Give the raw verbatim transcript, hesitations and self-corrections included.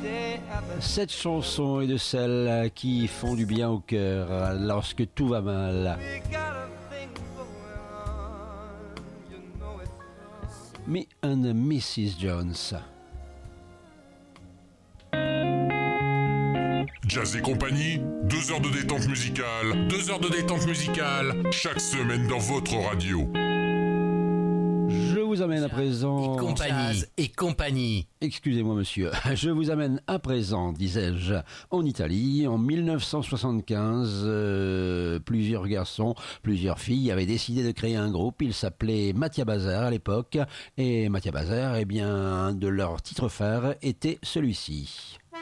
Cette chanson est de celles qui font du bien au cœur lorsque tout va mal. Me and missus Jones. Jazz et compagnie, deux heures de détente musicale, deux heures de détente musicale, chaque semaine dans votre radio. Je vous amène à présent... Et compagnie, et compagnie. Excusez-moi monsieur, je vous amène à présent, disais-je, en Italie, en mille neuf cent soixante-quinze, euh, plusieurs garçons, plusieurs filles avaient décidé de créer un groupe, il s'appelait Mattia Bazar à l'époque, et Mattia Bazar, eh bien, un de leurs titres phares était celui-ci.